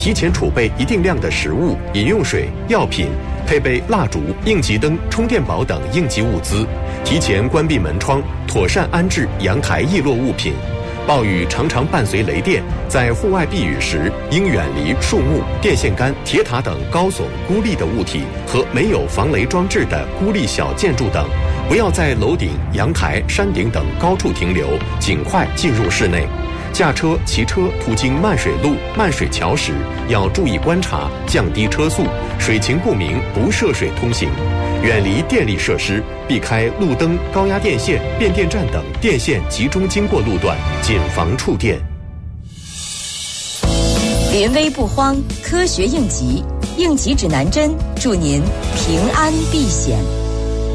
提前储备一定量的食物、饮用水、药品，配备蜡烛、应急灯、充电宝等应急物资，提前关闭门窗，妥善安置阳台易落物品。暴雨常常伴随雷电，在户外避雨时，应远离树木、电线杆、铁塔等高耸孤立的物体和没有防雷装置的孤立小建筑等，不要在楼顶、阳台、山顶等高处停留，尽快进入室内。驾车、骑车途经漫水路、漫水桥时，要注意观察，降低车速，水情不明不涉水通行，远离电力设施，避开路灯、高压电线、变电站等电线集中经过路段，谨防触电。 临危不慌，科学应急，应急指南针，祝您平安避险。